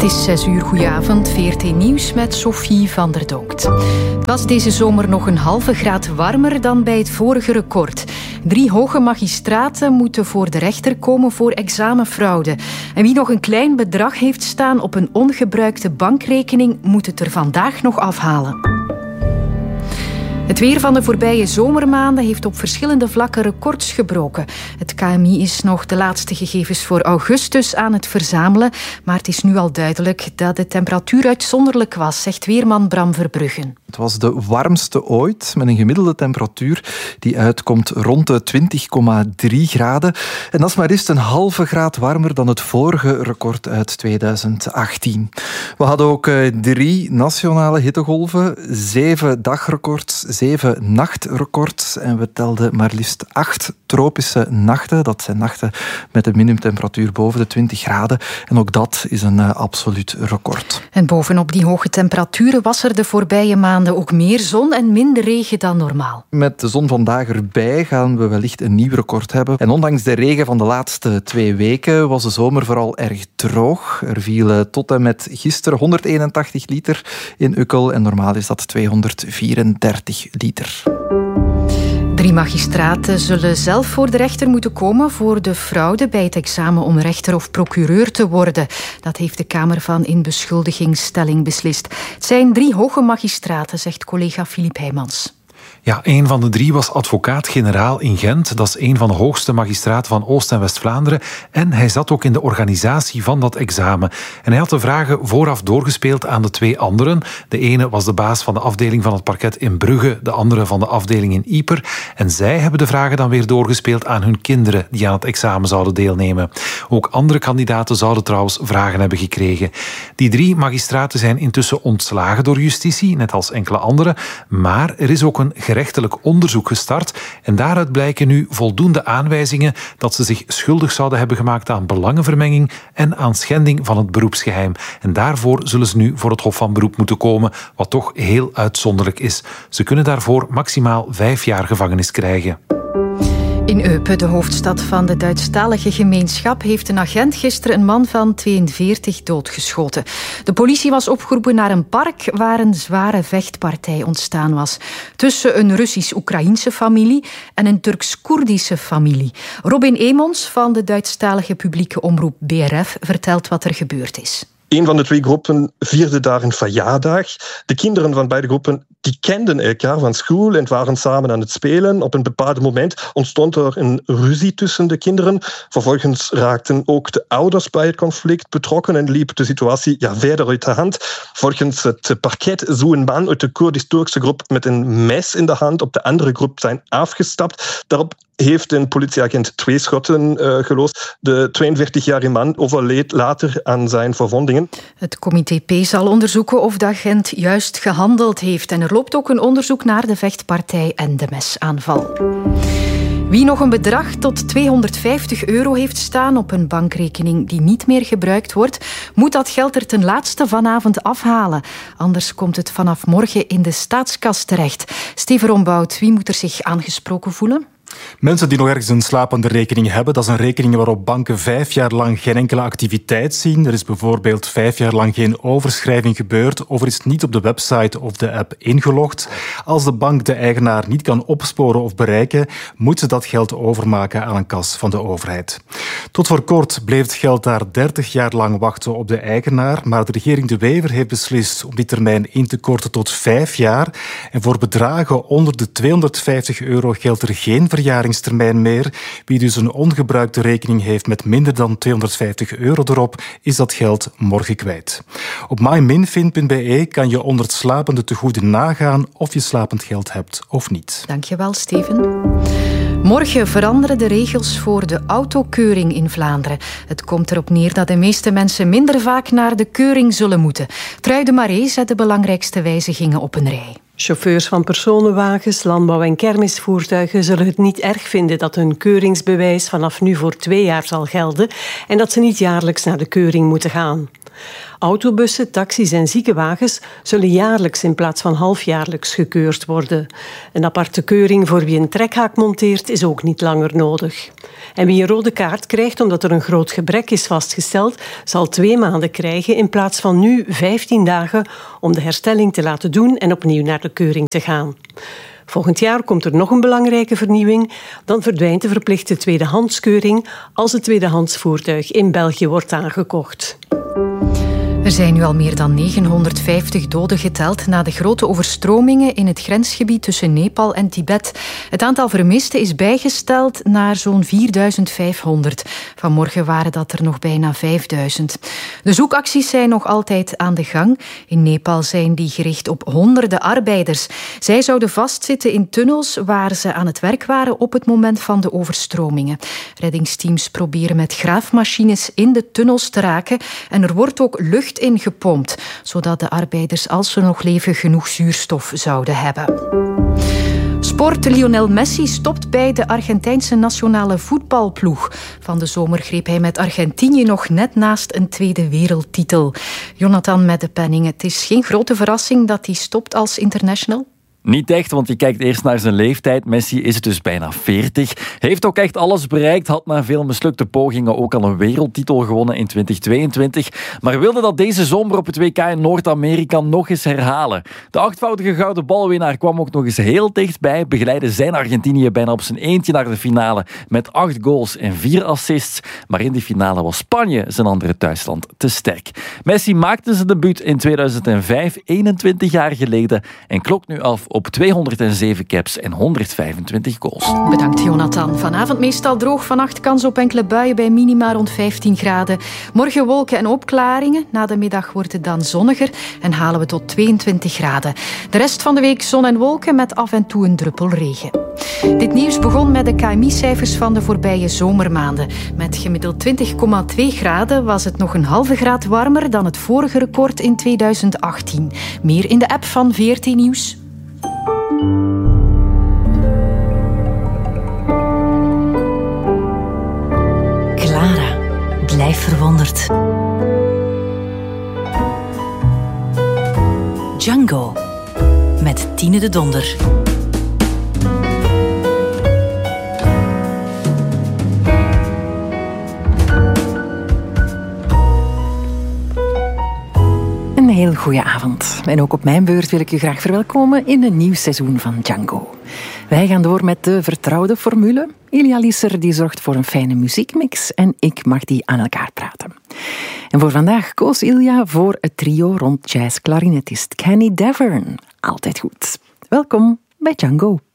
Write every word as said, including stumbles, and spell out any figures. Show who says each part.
Speaker 1: is zes uur, goedenavond. V R T Nieuws met Sophie van der Donkt. Het was deze zomer nog een halve graad warmer dan bij het vorige record. Drie hoge magistraten moeten voor de rechter komen voor examenfraude. En wie nog een klein bedrag heeft staan op een ongebruikte bankrekening, moet het er vandaag nog afhalen. Het weer van de voorbije zomermaanden heeft op verschillende vlakken records gebroken. Het K M I is nog de laatste gegevens voor augustus aan het verzamelen, maar het is nu al duidelijk dat de temperatuur uitzonderlijk was, zegt weerman Bram Verbruggen.
Speaker 2: Het was de warmste ooit, met een gemiddelde temperatuur die uitkomt rond de twintig komma drie graden. En dat is maar eens een halve graad warmer dan het vorige record uit tweeduizend achttien. We hadden ook drie nationale hittegolven, zeven dagrecords, zeven nachtrecords en we telden maar liefst acht tropische nachten. Dat zijn nachten met een minimumtemperatuur boven de twintig graden. En ook dat is een uh, absoluut record.
Speaker 1: En bovenop die hoge temperaturen was er de voorbije maanden ook meer zon en minder regen dan normaal.
Speaker 2: Met de zon vandaag erbij gaan we wellicht een nieuw record hebben. En ondanks de regen van de laatste twee weken was de zomer vooral erg droog. Er vielen tot en met gisteren honderdeenentachtig liter in Ukkel en normaal is dat tweehonderdvierendertig liter.
Speaker 1: Drie magistraten zullen zelf voor de rechter moeten komen voor de fraude bij het examen om rechter of procureur te worden. Dat heeft de Kamer van Inbeschuldigingsstelling beslist. Het zijn drie hoge magistraten, zegt collega Filip Heijmans.
Speaker 3: Ja, een van de drie was advocaat-generaal in Gent. Dat is een van de hoogste magistraten van Oost- en West-Vlaanderen. En hij zat ook in de organisatie van dat examen. En hij had de vragen vooraf doorgespeeld aan de twee anderen. De ene was de baas van de afdeling van het parket in Brugge, de andere van de afdeling in Ieper. En zij hebben de vragen dan weer doorgespeeld aan hun kinderen die aan het examen zouden deelnemen. Ook andere kandidaten zouden trouwens vragen hebben gekregen. Die drie magistraten zijn intussen ontslagen door justitie, net als enkele anderen. Maar er is ook een gerechtelijk onderzoek gestart en daaruit blijken nu voldoende aanwijzingen dat ze zich schuldig zouden hebben gemaakt aan belangenvermenging en aan schending van het beroepsgeheim. En daarvoor zullen ze nu voor het Hof van Beroep moeten komen, wat toch heel uitzonderlijk is. Ze kunnen daarvoor maximaal vijf jaar gevangenis krijgen.
Speaker 1: In Eupen, de hoofdstad van de Duitsstalige gemeenschap, heeft een agent gisteren een man van tweeënveertig doodgeschoten. De politie was opgeroepen naar een park waar een zware vechtpartij ontstaan was. Tussen een Russisch-Oekraïense familie en een Turks-Koerdische familie. Robin Emons van de Duitsstalige publieke omroep B R F vertelt wat er gebeurd is.
Speaker 4: Een van de twee groepen vierde daar een verjaardag. De kinderen van beide groepen die kenden elkaar van school en waren samen aan het spelen. Op een bepaald moment ontstond er een ruzie tussen de kinderen. Vervolgens raakten ook de ouders bij het conflict betrokken en liep de situatie ja, verder uit de hand. Volgens het parket zou een man uit de Koerdisch-Turkse groep met een mes in de hand op de andere groep zijn afgestapt. Daarop heeft een politieagent twee schotten uh, geloosd. De tweeënveertigjarige man overleed later aan zijn verwondingen.
Speaker 1: Het comité P zal onderzoeken of de agent juist gehandeld heeft. En er loopt ook een onderzoek naar de vechtpartij en de mesaanval. Wie nog een bedrag tot tweehonderdvijftig euro heeft staan op een bankrekening die niet meer gebruikt wordt, moet dat geld er ten laatste vanavond afhalen. Anders komt het vanaf morgen in de staatskas terecht. Steven Rombout, wie moet er zich aangesproken voelen?
Speaker 5: Mensen die nog ergens een slapende rekening hebben, dat is een rekening waarop banken vijf jaar lang geen enkele activiteit zien. Er is bijvoorbeeld vijf jaar lang geen overschrijving gebeurd of er is niet op de website of de app ingelogd. Als de bank de eigenaar niet kan opsporen of bereiken, moet ze dat geld overmaken aan een kas van de overheid. Tot voor kort bleef het geld daar dertig jaar lang wachten op de eigenaar, maar de regering De Wever heeft beslist om die termijn in te korten tot vijf jaar. En voor bedragen onder de tweehonderdvijftig euro geldt er geen verjaringstermijn meer. Wie dus een ongebruikte rekening heeft met minder dan tweehonderdvijftig euro erop, is dat geld morgen kwijt. Op myminfin punt b e kan je onder het slapende tegoeden nagaan of je slapend geld hebt of niet.
Speaker 1: Dankjewel, Steven. Morgen veranderen de regels voor de autokeuring in Vlaanderen. Het komt erop neer dat de meeste mensen minder vaak naar de keuring zullen moeten. Trui de Maree zet de belangrijkste wijzigingen op een rij.
Speaker 6: Chauffeurs van personenwagens, landbouw- en kermisvoertuigen zullen het niet erg vinden dat hun keuringsbewijs vanaf nu voor twee jaar zal gelden en dat ze niet jaarlijks naar de keuring moeten gaan. Autobussen, taxis en ziekenwagens zullen jaarlijks in plaats van halfjaarlijks gekeurd worden. Een aparte keuring voor wie een trekhaak monteert is ook niet langer nodig. En wie een rode kaart krijgt omdat er een groot gebrek is vastgesteld, zal twee maanden krijgen in plaats van nu vijftien dagen om de herstelling te laten doen en opnieuw naar de keuring te gaan. Volgend jaar komt er nog een belangrijke vernieuwing. Dan verdwijnt de verplichte tweedehandskeuring als het tweedehandsvoertuig in België wordt aangekocht.
Speaker 1: Er zijn nu al meer dan negenhonderdvijftig doden geteld na de grote overstromingen in het grensgebied tussen Nepal en Tibet. Het aantal vermisten is bijgesteld naar zo'n vierduizend vijfhonderd. Vanmorgen waren dat er nog bijna vijfduizend. De zoekacties zijn nog altijd aan de gang. In Nepal zijn die gericht op honderden arbeiders. Zij zouden vastzitten in tunnels waar ze aan het werk waren op het moment van de overstromingen. Reddingsteams proberen met graafmachines in de tunnels te raken en er wordt ook lucht ingepompt, zodat de arbeiders, als ze nog leven, genoeg zuurstof zouden hebben. Sport. Lionel Messi stopt bij de Argentijnse nationale voetbalploeg. Van de zomer greep hij met Argentinië nog net naast een tweede wereldtitel. Jonathan met de penning. Het is geen grote verrassing dat hij stopt als international?
Speaker 7: Niet echt, want je kijkt eerst naar zijn leeftijd. Messi is het dus bijna veertig. Heeft ook echt alles bereikt. Had na veel mislukte pogingen ook al een wereldtitel gewonnen in twintig tweeëntwintig. Maar wilde dat deze zomer op het W K in Noord-Amerika nog eens herhalen. De achtvoudige gouden balwinnaar kwam ook nog eens heel dichtbij. Begeleidde zijn Argentinië bijna op zijn eentje naar de finale. Met acht goals en vier assists. Maar in die finale was Spanje, zijn andere thuisland, te sterk. Messi maakte zijn debuut in tweeduizend vijf, eenentwintig jaar geleden. En klokt nu af op tweehonderdzeven caps en honderdvijfentwintig goals.
Speaker 1: Bedankt, Jonathan. Vanavond meestal droog, vannacht kans op enkele buien bij minima rond vijftien graden. Morgen wolken en opklaringen. Na de middag wordt het dan zonniger en halen we tot tweeëntwintig graden. De rest van de week zon en wolken met af en toe een druppel regen. Dit nieuws begon met de K M I-cijfers van de voorbije zomermaanden. Met gemiddeld twintig komma twee graden was het nog een halve graad warmer dan het vorige record in tweeduizend achttien. Meer in de app van V R T Nieuws.
Speaker 8: Clara, blijf verwonderd. Django, met Tine de Donder. Een heel goede avond. En ook op mijn beurt wil ik u graag verwelkomen in een nieuw seizoen van Django. Wij gaan door met de vertrouwde formule. Ilja Lisser die zorgt voor een fijne muziekmix en ik mag die aan elkaar praten. En voor vandaag koos Ilja voor het trio rond jazzklarinetist Kenny Davern. Altijd goed. Welkom bij Django.